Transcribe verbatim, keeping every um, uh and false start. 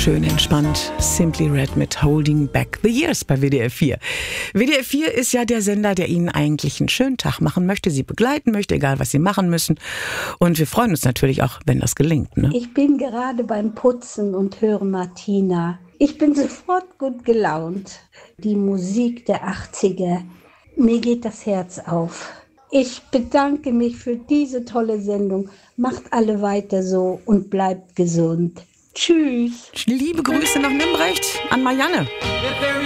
schön entspannt. Simply Red mit Holding Back the Years bei W D R vier. W D R vier ist ja der Sender, der Ihnen eigentlich einen schönen Tag machen möchte, Sie begleiten möchte, egal was Sie machen müssen. Und wir freuen uns natürlich auch, wenn das gelingt. Ne? Ich bin gerade beim Putzen und höre Martina. Ich bin sofort gut gelaunt. Die Musik der achtziger, mir geht das Herz auf. Ich bedanke mich für diese tolle Sendung. Macht alle weiter so und bleibt gesund. Tschüss. Liebe Grüße nach Nimbrecht an Marianne.